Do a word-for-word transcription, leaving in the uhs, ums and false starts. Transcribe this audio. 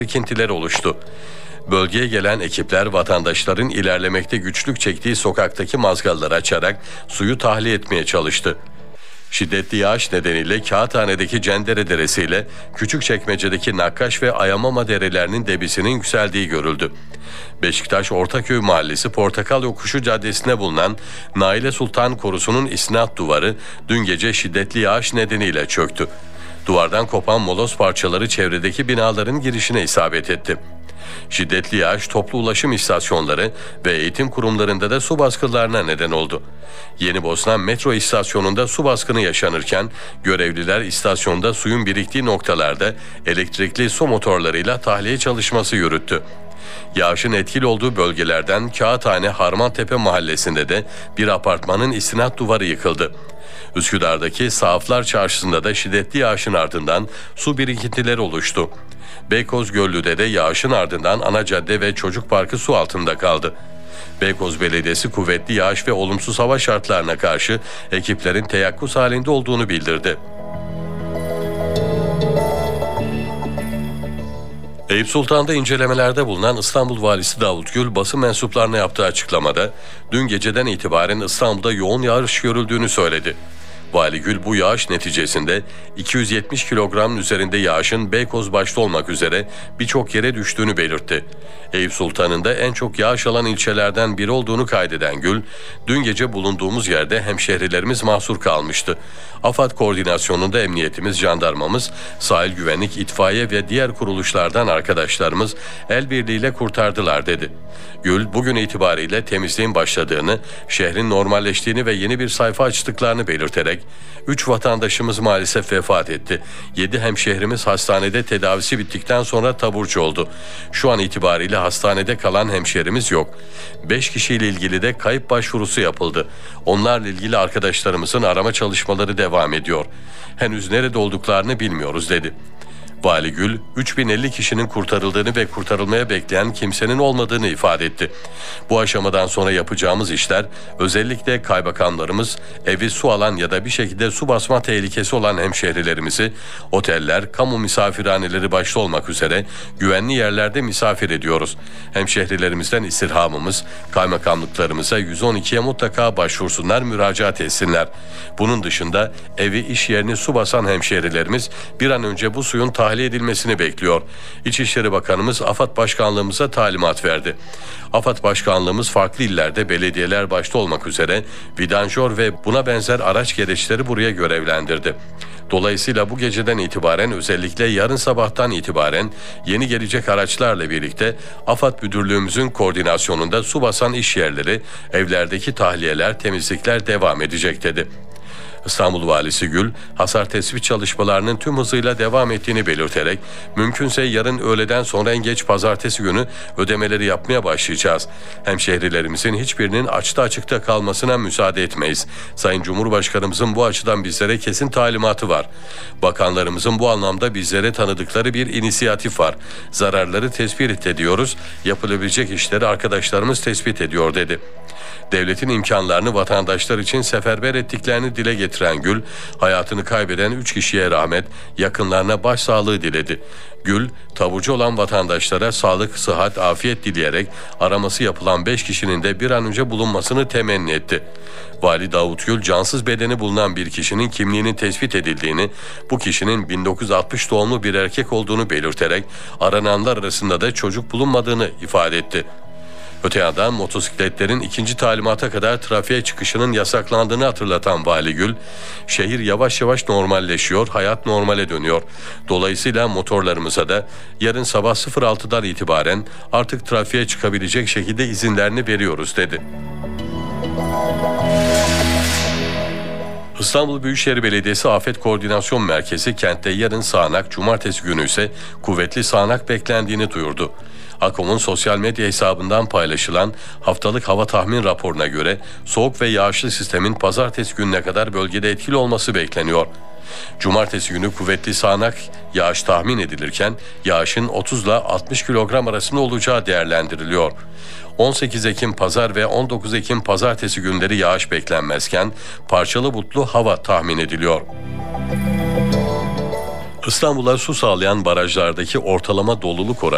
birikintiler oluştu. Bölgeye gelen ekipler vatandaşların ilerlemekte güçlük çektiği sokaktaki mazgalları açarak suyu tahliye etmeye çalıştı. Şiddetli yağış nedeniyle Kağıthane'deki Cendere Deresi ile Küçükçekmece'deki Nakkaş ve Ayamama derelerinin debisinin yükseldiği görüldü. Beşiktaş Ortaköy Mahallesi Portakal Yokuşu Caddesi'ne bulunan Naile Sultan Korusu'nun istinat duvarı dün gece şiddetli yağış nedeniyle çöktü. Duvardan kopan moloz parçaları çevredeki binaların girişine isabet etti. Şiddetli yağış toplu ulaşım istasyonları ve eğitim kurumlarında da su baskınlarına neden oldu. Yenibosna metro istasyonunda su baskını yaşanırken görevliler istasyonda suyun biriktiği noktalarda elektrikli su motorlarıyla tahliye çalışması yürüttü. Yağışın etkili olduğu bölgelerden Kağıthane Harmantepe mahallesinde de bir apartmanın istinat duvarı yıkıldı. Üsküdar'daki Sahaflar Çarşısı'nda da şiddetli yağışın ardından su birikintileri oluştu. Beykoz Göllü'de de yağışın ardından ana cadde ve çocuk parkı su altında kaldı. Beykoz Belediyesi kuvvetli yağış ve olumsuz hava şartlarına karşı ekiplerin teyakkuz halinde olduğunu bildirdi. Eyüp Sultan'da incelemelerde bulunan İstanbul Valisi Davut Gül basın mensuplarına yaptığı açıklamada dün geceden itibaren İstanbul'da yoğun yağış görüldüğünü söyledi. Vali Gül bu yağış neticesinde iki yüz yetmiş kilogramın üzerinde yağışın Beykoz başta olmak üzere birçok yere düştüğünü belirtti. Eyüp Sultan'ın da en çok yağış alan ilçelerden biri olduğunu kaydeden Gül, dün gece bulunduğumuz yerde hemşehrilerimiz mahsur kalmıştı. AFAD koordinasyonunda emniyetimiz, jandarmamız, sahil güvenlik, itfaiye ve diğer kuruluşlardan arkadaşlarımız el birliğiyle kurtardılar dedi. Gül, bugün itibariyle temizliğin başladığını, şehrin normalleştiğini ve yeni bir sayfa açtıklarını belirterek, üç vatandaşımız maalesef vefat etti. yedi hemşehrimiz hastanede tedavisi bittikten sonra taburcu oldu. Şu an itibariyle hastanede kalan hemşehrimiz yok. beş kişiyle ilgili de kayıp başvurusu yapıldı. Onlarla ilgili arkadaşlarımızın arama çalışmaları devam ediyor. Henüz nerede olduklarını bilmiyoruz dedi. Vali Gül, üç bin elli kişinin kurtarıldığını ve kurtarılmaya bekleyen kimsenin olmadığını ifade etti. Bu aşamadan sonra yapacağımız işler, özellikle kaymakamlarımız, evi su alan ya da bir şekilde su basma tehlikesi olan hemşehrilerimizi, oteller, kamu misafirhaneleri başta olmak üzere güvenli yerlerde misafir ediyoruz. Hemşehrilerimizden istirhamımız, kaymakamlıklarımıza yüz on ikiye mutlaka başvursunlar, müracaat etsinler. Bunun dışında evi, iş yerini su basan hemşehrilerimiz bir an önce bu suyun tahliye edilmesini bekliyor. İçişleri Bakanımız AFAD Başkanlığımıza talimat verdi. AFAD Başkanlığımız farklı illerde belediyeler başta olmak üzere vidanjör ve buna benzer araç gereçleri buraya görevlendirdi. Dolayısıyla bu geceden itibaren, özellikle yarın sabahtan itibaren yeni gelecek araçlarla birlikte AFAD Müdürlüğümüzün koordinasyonunda su basan iş yerleri, evlerdeki tahliyeler, temizlikler devam edecek dedi. İstanbul Valisi Gül, hasar tespit çalışmalarının tüm hızıyla devam ettiğini belirterek, mümkünse yarın öğleden sonra en geç pazartesi günü ödemeleri yapmaya başlayacağız. Hemşehrilerimizin hiçbirinin açta açıkta kalmasına müsaade etmeyiz. Sayın Cumhurbaşkanımızın bu açıdan bizlere kesin talimatı var. Bakanlarımızın bu anlamda bizlere tanıdıkları bir inisiyatif var. Zararları tespit ediyoruz, yapılabilecek işleri arkadaşlarımız tespit ediyor dedi. Devletin imkanlarını vatandaşlar için seferber ettiklerini dile getiren Gül, hayatını kaybeden üç kişiye rahmet, yakınlarına başsağlığı diledi. Gül, taburcu olan vatandaşlara sağlık, sıhhat, afiyet dileyerek araması yapılan beş kişinin de bir an önce bulunmasını temenni etti. Vali Davut Gül, cansız bedeni bulunan bir kişinin kimliğinin tespit edildiğini, bu kişinin bin dokuz yüz altmış doğumlu bir erkek olduğunu belirterek arananlar arasında da çocuk bulunmadığını ifade etti. Öte yandan motosikletlerin ikinci talimata kadar trafiğe çıkışının yasaklandığını hatırlatan Vali Gül, şehir yavaş yavaş normalleşiyor, hayat normale dönüyor. Dolayısıyla motorlarımıza da yarın sabah sıfır altıdan itibaren artık trafiğe çıkabilecek şekilde izinlerini veriyoruz dedi. İstanbul Büyükşehir Belediyesi Afet Koordinasyon Merkezi kentte yarın sağanak, cumartesi günü ise kuvvetli sağanak beklendiğini duyurdu. AKOM'un sosyal medya hesabından paylaşılan haftalık hava tahmin raporuna göre soğuk ve yağışlı sistemin pazartesi gününe kadar bölgede etkili olması bekleniyor. Cumartesi günü kuvvetli sağanak yağış tahmin edilirken yağışın otuz ile altmış kilogram arasında olacağı değerlendiriliyor. on sekiz Ekim Pazar ve on dokuz Ekim Pazartesi günleri yağış beklenmezken parçalı bulutlu hava tahmin ediliyor. İstanbul'a su sağlayan barajlardaki ortalama doluluk oranı